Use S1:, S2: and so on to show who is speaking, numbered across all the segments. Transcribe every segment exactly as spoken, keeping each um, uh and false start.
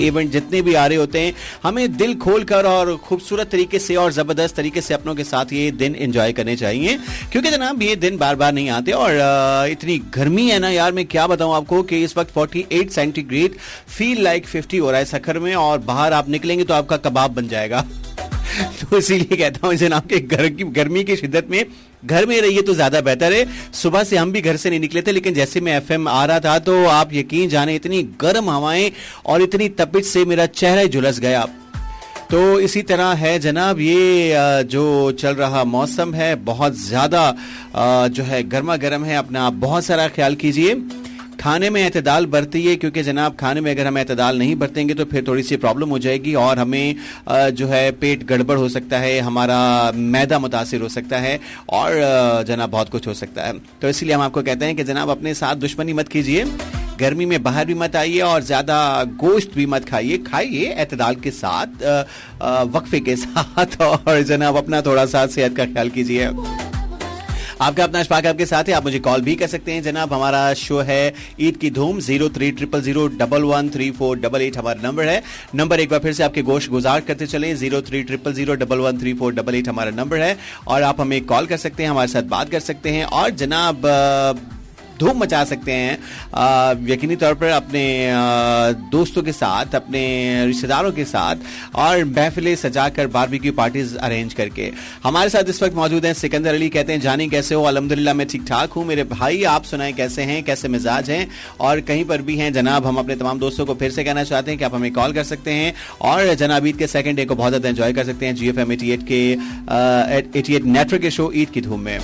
S1: Event जितने भी आ रहे होते हैं, हमें दिल खोल कर और खूबसूरत तरीके से और जबरदस्त तरीके से अपनों के साथ ये दिन एंजॉय करने चाहिए, क्योंकि जनाब ये दिन बार बार नहीं आते। और इतनी गर्मी है ना यार, मैं क्या बताऊं आपको कि इस वक्त अड़तालीस सेंटीग्रेड फील लाइक पचास हो रहा है सखर में, और बाहर आप निकलेंगे तो आपका कबाब बन जाएगा। तो इसीलिए कहता हूं जनाब कि घर की गर्मी की शिद्दत में घर में रहिए तो ज्यादा बेहतर है। सुबह से हम भी घर से नहीं निकले थे, लेकिन जैसे मैं एफएम आ रहा था तो आप यकीन जाने इतनी गर्म हवाएं और इतनी तपिश से मेरा चेहरा झुलस गया। तो इसी तरह है जनाब, ये जो चल रहा मौसम है बहुत ज्यादा जो है गर्मा गर्म है। अपना आप बहुत सारा ख्याल कीजिए, खाने में एतदाल बरतिए, क्योंकि जनाब खाने में अगर हम एतदाल नहीं बरतेंगे तो फिर थोड़ी सी प्रॉब्लम हो जाएगी और हमें जो है पेट गड़बड़ हो सकता है, हमारा मैदा मुतासिर हो सकता है और जनाब बहुत कुछ हो सकता है। तो इसलिए हम आपको कहते हैं कि जनाब अपने साथ दुश्मनी मत कीजिए, गर्मी में बाहर भी मत आइए और ज्यादा गोश्त भी मत खाइए, खाइए एतदाल के साथ, वक्फे के साथ, और जनाब अपना थोड़ा सा सेहत का ख्याल कीजिए। आपका अपना अशफाक आपके साथ है, आप मुझे कॉल भी कर सकते हैं जनाब। हमारा शो है ईद की धूम, zero three triple zero double one three four double eight हमारा नंबर है। नंबर एक बार फिर से आपके गोश गुजार करते चले, zero three triple zero double one three four double eight हमारा नंबर है, और आप हमें कॉल कर सकते हैं, हमारे साथ बात कर सकते हैं और जनाब धूम मचा सकते हैं यकीनी तौर पर अपने आ, दोस्तों के साथ, अपने रिश्तेदारों के साथ, और महफिलें सजाकर बारबेक्यू पार्टीज अरेंज करके। हमारे साथ इस वक्त मौजूद हैं सिकंदर अली। कहते हैं जानी कैसे हो? अल्हम्दुलिल्लाह मैं ठीक ठाक हूँ मेरे भाई, आप सुनाएं कैसे हैं, कैसे मिजाज हैं और कहीं पर भी हैं जनाब। हम अपने तमाम दोस्तों को फिर से कहना चाहते हैं कि आप हमें कॉल कर सकते हैं और जनाब ईद के सेकंड डे को बहुत ज्यादा एंजॉय कर सकते हैं जी एफ एम एटी एट के एटी एट नेटवर्क के शो ईद की धूम में।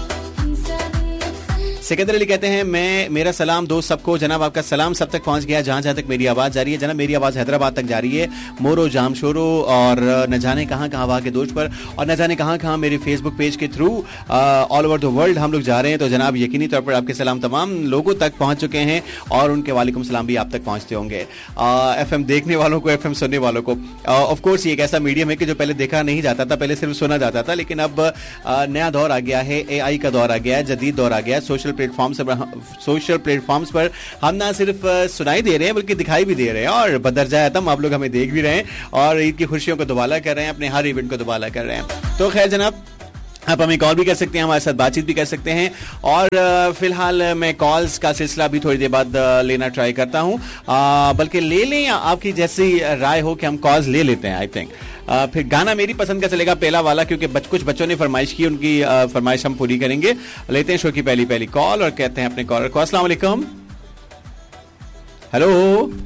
S1: सिकंदर अली कहते हैं मैं मेरा सलाम दोस्त सबको। जनाब आपका सलाम सब तक पहुंच गया जहां जहां तक मेरी आवाज जा रही है। जनाब मेरी आवाज हैदराबाद तक जा रही है, मोरो जामशोरो और न जाने कहां कहां वहां के दोस्त पर, और न जाने कहां कहां मेरे फेसबुक पेज के through all over the world हम लोग जा रहे हैं। तो जनाब यकीनी तौर पर आपके सलाम तमाम लोगों तक पहुंच चुके हैं और उनके वालेकुम सलाम भी आप तक पहुंचते होंगे। एफएम देखने वालों को, एफएम सुनने वालों को। ऑफ कोर्स ये एक ऐसा मीडियम है कि जो पहले देखा नहीं जाता था, पहले सिर्फ सुना जाता था, लेकिन अब नया दौर आ गया है, एआई का दौर आ गया है, जदीद दौर आ गया है। सोशल प्लेटफॉर्म्स सोशल प्लेटफॉर्म्स पर हम ना सिर्फ सुनाई दे रहे हैं बल्कि दिखाई भी दे रहे हैं, और बदरजा आतम आप लोग हमें देख भी रहे हैं और ईद की खुशियों को दुबाला कर रहे हैं, अपने हर इवेंट को दुबाला कर रहे हैं। तो खैर जनाब आप हमें कॉल भी कर सकते हैं, हमारे साथ बातचीत भी कर सकते हैं, और फिलहाल मैं कॉल्स का सिलसिला भी थोड़ी देर बाद लेना ट्राई करता हूं, बल्कि ले लें या आपकी जैसी राय हो कि हम कॉल्स ले लेते हैं। आई थिंक Uh, फिर गाना मेरी पसंद का चलेगा पहला वाला, क्योंकि बच, कुछ बच्चों ने फरमाइश की, उनकी uh, फरमाइश हम पूरी करेंगे। लेते हैं शो की पहली पहली कॉल और कहते हैं अपने कॉलर को अस्सलाम वालेकुम। हेलो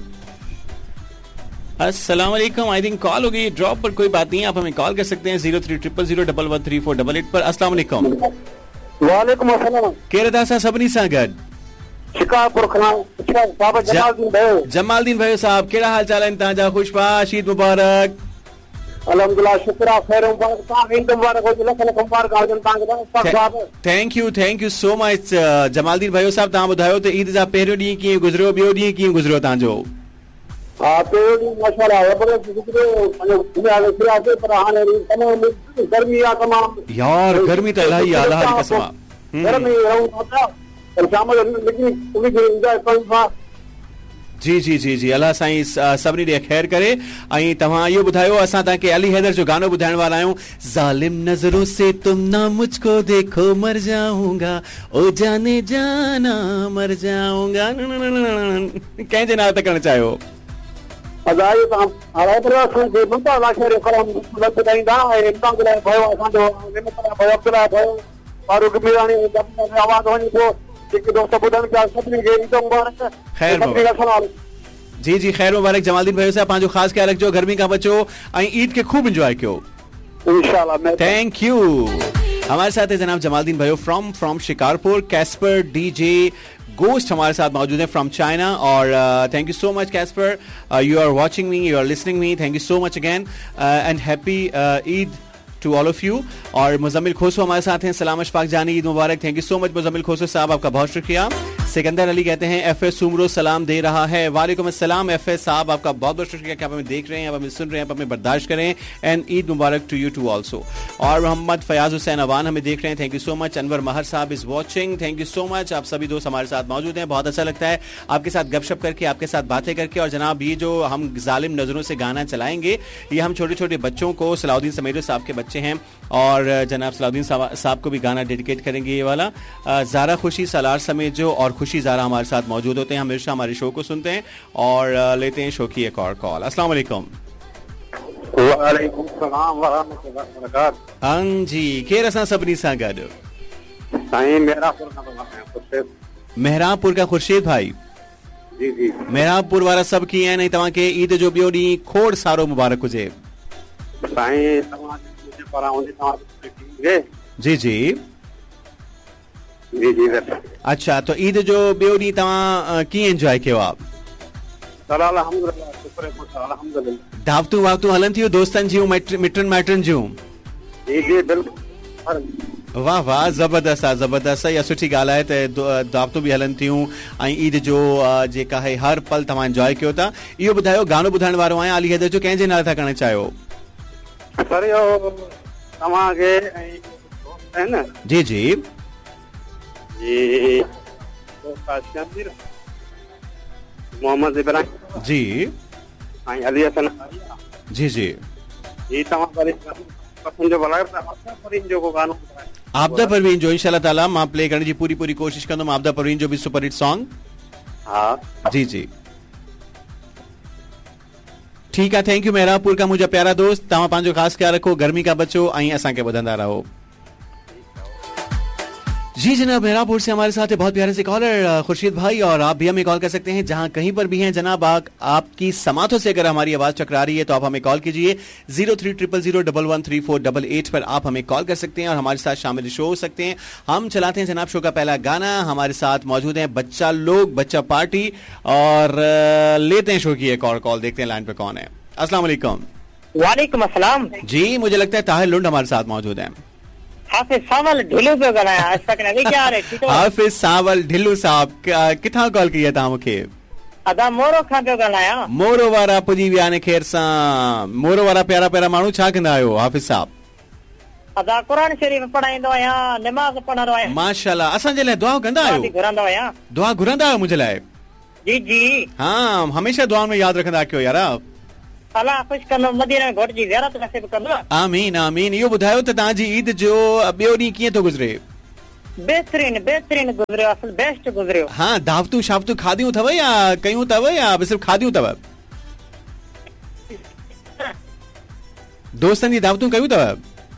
S1: अस्सलाम वालेकुम। आई थिंक कॉल हो गई ड्रॉप, पर कोई बात नहीं, आप हमें कॉल कर सकते हैं zero three triple zero double one three four double eight पर। अस्सलाम वालेकुम।
S2: वालेकुम अस्सलाम।
S1: केरदा सा सबनी सा गड
S2: शिकारपुर खाना जमालदीन भाई
S1: जमालदीन भाई साहब केड़ा हाल चाल है? तहां जा खुशबाश, ईद मुबारक।
S2: अल्हम्दुलिल्लाह शुक्र खैर मुबारक, ईद मुबारक हो, लख लख मुबारक आ जन तांग साहब।
S1: Thank you thank you so much Jamaldeen भाई साहब। तहां बुधायो त ईद जा पहिरियों ॾींहुं कीअं गुज़रियो, ॿियो ॾींहुं कीअं गुज़रियो तहां जो?
S2: हा पहिरियों ॾींहुं माशाअल्लाह ज़बरदस्त गुज़रियो, फिर पर हाणे तमाम गर्मी आहे तमाम यार,
S1: गर्मी त इलाही आहे अल्लाह जी कसम।
S2: घर में रहूं था पर शाम जो लेकिन पूरी एंजॉय करूं था।
S1: जी जी जी जी अल्लाह साईं सभिनी ॾे खैर करे। ऐं तव्हां इहो ॿुधायो, असां तव्हांखे अली हैदर जो गानो ॿुधाइण वारा आहियूं, ज़ालिम नज़रों से तुम ना मुझको देखो मर जाऊंगा ओ जाने जाना मर जाऊंगा, कंहिं जे नाले ते करणु चाहियो?
S2: अदाई तव्हां हाणे पर असांखे मुंता लाशरे करम ॿुधाईंदा ऐं इम्तान जे लाइ भयो असांजो भयो अब्दुल्ला भयो फारूक मीरानी आवाज़ वञे थो
S1: जी जी खैर मुबारक। जमालदीन भाई साहब पंहिंजो ख़ासि ख्याल रखिजो, गर्मी खां बचो ऐं ईद के खूब एंजॉय कयो
S2: इंशाल्लाह।
S1: Thank you. हमारे साथ है जनाब जमालदीन भाई from from Shikarpur. Caspar DJ ghost हमारे साथ मौजूद है फ्रॉम चाइना, और thank you so much Caspar, you are watching me, you are listening me, thank you so much again and happy Eid to all of you. और मुजम्मिल खोसो हमारे साथ हैं, सलाम अशफाक जानी, ईद मुबारक। Thank you so much Muzammil खोसो साहब, आपका बहुत शुक्रिया। सिकंदर अली कहते हैं एफ एस सुमरो सलाम दे रहा है। वालेकुम अस्सलाम एफ एस साहब, आपका बहुत बहुत शुक्रिया कि आप हमें देख रहे हैं, आप हमें सुन रहे हैं, आप हमें बर्दाश्त करें। And Eid Mubarak to you to also. और मोहम्मद फयाज हुसैन अवान हमें देख रहे हैं, thank you so much. Anwar महर साहब is watching, thank you so much. आप सभी दोस्त हमारे साथ मौजूद हैं, बहुत अच्छा लगता है आपके साथ गपशप करके, आपके साथ बातें करके। और जनाब ये जो हम जालिम नजरों से गाना चलाएंगे, ये हम छोटे छोटे बच्चों को, सलाउद्दीन समेरो साहब के बच्चे हैं, और जनाब सलाउद्दीन साहब को भी गाना डेडिकेट करेंगे ये वाला। ज़ारा खुशी सलार समेत जो और खुशी ज़ारा हमारे साथ मौजूद होते हैं, हमेशा हमारे शो को सुनते हैं। और लेते हैं शो की एक और कॉल। अस्सलाम वालेकुम।
S2: वालेकुम सलाम व रहमतुल्लाहि व बरकातहू।
S1: हां जी, के रसा सबनी सा गड
S2: साईं मेहरापुर का खुर्शीद।
S1: मेहरापुर का खुर्शीद भाई।
S2: जी जी।
S1: मेहरापुर वाला सब की है नहीं तव्हां के ईद जो ॿियो ॾींहुं खोड़ सारो मुबारक हुजे।
S2: साईं तव्हां मुझे पराउंदी तव्हां
S1: जी जी
S2: जी जी।
S1: अच्छा, तो ईद जो ॿियो ॾींहुं तव्हां कीअं एंजॉय कयो आहे?
S2: अल्हम्दुलिल्लाह, शुक्र है अल्हम्दुलिल्लाह।
S1: दावतूं वावतूं हलन थियूं दोस्तनि जूं, मिटनि माइटनि जूं?
S2: जी जी बिल्कुलु।
S1: वाह वाह, ज़बरदस्त आहे ज़बरदस्त आहे। इहा सुठी ॻाल्हि आहे त दावतूं बि हलनि थियूं ऐं ईद जो जेका आहे हर पल तव्हां एंजॉय कयो था। इहो ॿुधायो, गानो ॿुधाइण वारो आहियां, अली हैदर जो कंहिंजे नाले था करणु चाहियो?
S2: सर इहो तव्हांखे दोस्त है न?
S1: जी जी
S2: जी मोहम्मद इब्राहिम
S1: जी
S2: ऐं अली हसन
S1: जी जी।
S2: ये तव्हां वरी पसंदि जो भला परवीन जो को गानो
S1: आपदा परवीन जो इंशाल्लाह ताला मां प्ले करण जी पूरी पूरी कोशिश कंदुमि। आपदा परवीन जो भी सुपर हिट सॉन्ग।
S2: हाँ
S1: जी जी ठीक है, थैंक यू मेहरापुर का मुझे प्यारा दोस्त। तव्हां पंहिंजो ख़ासि ख्याल रखो, गर्मी का बचो ऐं असांखे ॿुधंदा रहो। जी जनाब, मेहरापुर से हमारे साथ है बहुत प्यारे से कॉलर खुर्शीद भाई, और आप भी हमें कॉल कर सकते हैं जहां कहीं पर भी हैं जनाब। आप, आपकी समातों से अगर हमारी आवाज टकरा रही है तो आप हमें कॉल कीजिए zero three triple zero double one three four double eight पर आप हमें कॉल कर सकते हैं और हमारे साथ शामिल शो हो सकते हैं। हम चलाते हैं जनाब शो का पहला गाना। हमारे साथ मौजूद हैं बच्चा लोग, बच्चा पार्टी, और लेते हैं शो की एक और कॉल, देखते हैं लाइन पे कौन है। अस्सलाम वालेकुम।
S3: वालेकुम अस्सलाम
S1: जी, मुझे लगता है ताहिर लुंड हमारे साथ मौजूद हैं।
S3: हाफिज सावल ढिल्लू पे ॻाल्हायां आज तक न क्या रे ठीक हो?
S1: हाफिज सावल ढिल्लू साहब, किथां कॉल किया था मूंखे?
S3: अदा मोरो खां पियो ॻाल्हायां।
S1: मोरो वारा पुजी विया आहिनि ख़ैर सां। मोरो वारा प्यारा प्यारा माण्हू छा कंदा आहियो हाफिज साहब?
S3: अदा क़ुरान शरीफ़ पढ़ाईंदो आहियां, नमाज़ पढ़ंदो आहियां।
S1: माशाल्लाह। असांजे लाइ दुआ कंदा आहियो?
S3: घुरंदो आहियां।
S1: दुआ घुरंदा आहियो मुंहिंजे लाइ?
S3: जी जी
S1: हाँ, हमेशा दुआ में यादि रखंदा कयो यार।
S3: अल्लाह खुश कंदो, मदीना में घोट जी ज़ियारत नसीब कंदो।
S1: आमीन आमीन। इहो ॿुधायो त तव्हांजी ईद जो ॿियो ॾींहुं कीअं थो गुज़रे?
S3: बेहतरीन बेहतरीन गुज़रियो, असल बेस्ट गुज़रियो।
S1: हाँ, दावतूं शावतूं खादियूं अथव या कयूं अथव या सिर्फ़ खादियूं अथव? दोस्तनि जी दावतूं कयूं अथव?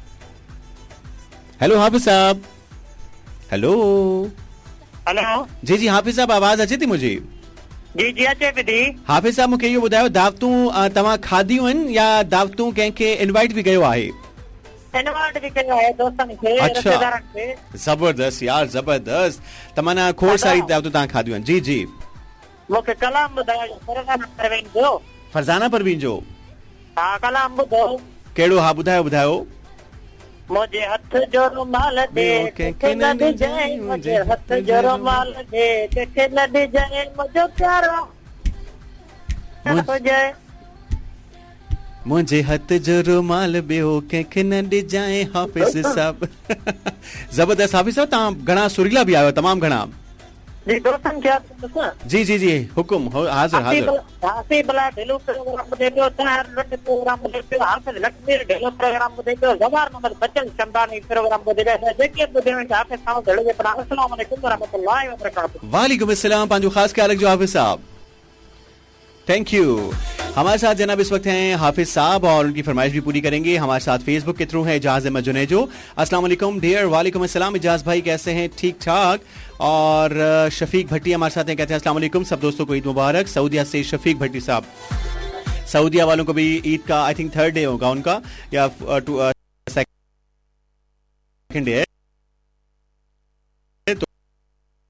S1: हेलो हाफिज साहब। हेलो
S3: हेलो
S1: जी जी हाफिज साहब, आवाज अचे थी मुंहिंजी?
S3: जी जी अचे पई थी।
S1: हाफिज साहब मूंखे इहो ॿुधायो, दावतूं तव्हां खादियूं आहिनि या दावतूं कंहिंखे इनवाइट बि कयो आहे?
S3: इनवाइट भी कयो है दोस्तन के, रिश्तेदारन के।
S1: जबरदस्त यार, जबरदस्त। तमन्ना खोड़ सारी दावतूं तव्हां खादियूं आहिनि। जी जी।
S3: मूंखे कलाम ॿुधायो फरज़ाना परवीन जो।
S1: फरज़ाना परवीन जो?
S3: हा, कलाम ॿुधो।
S1: कहिड़ो? हा ॿुधायो ॿुधायो।
S3: मुझे हथ जो रुमाल दे के न ॾिजाए, मुझे हथ जो रुमाल दे के न ॾिजाए, मुझो प्यारो हुजे।
S1: मुझे हथ जो रुमाल ॿियो कंहिंखे न ॾिजाए। हाफिज साहब जबरदस्त। हाफिज साहब, तव्हां घणा सुरीला बि आहियो, तमामु घणा।
S3: जी दोस्तन क्या?
S1: जी जी जी हुकुम, हाज़िर हाज़िर।
S3: हाफी भला ढिल्लू प्रोग्राम ॿुधे पियो, ताहिर लुंड प्रोग्राम ॿुधे पियो, हाफिज लक्ष्मीर ढिल्लो प्रोग्राम ॿुधे पियो, ज़बार मोहम्मद बच्चन शमदानी प्रोग्राम ॿुधे पियो। जेके ॿुधे वञे हाफिज साहब ढिल्लो जे पारां अस्सलाम वालेकुम व रहमतुल्लाहि व बरकातहू।
S1: वालेकुम अस्सलाम। पंहिंजो ख़ासि ख्याल रखिजो हाफिज साहब। Thank you. हमारे साथ जनाब इस वक्त हैं हाफिज साहब और उनकी फरमाइश भी पूरी करेंगे। हमारे साथ फेसबुक के थ्रू है इजाज अहमद जुनेजो। अस्सलाम वालेकुम डियर। वालेकुम अस्सलाम इजाज भाई, कैसे हैं? ठीक ठाक। और शफीक भट्टी हमारे साथ हैं, कहते हैं अस्सलाम वालेकुम, सब दोस्तों को ईद मुबारक। सऊदिया से शफीक भट्टी साहब। सऊदिया वालों को भी ईद का आई थिंक थर्ड डे होगा उनका या सेकंड डे है।